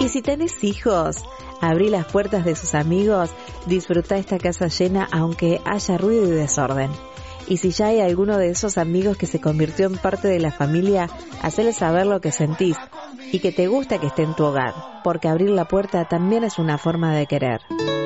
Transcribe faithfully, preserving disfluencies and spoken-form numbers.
si tenés hijos, abrí las puertas de sus amigos, disfruta esta casa llena aunque haya ruido y desorden. Y si ya hay alguno de esos amigos que se convirtió en parte de la familia, hacele saber lo que sentís y que te gusta que esté en tu hogar, porque abrir la puerta también es una forma de querer.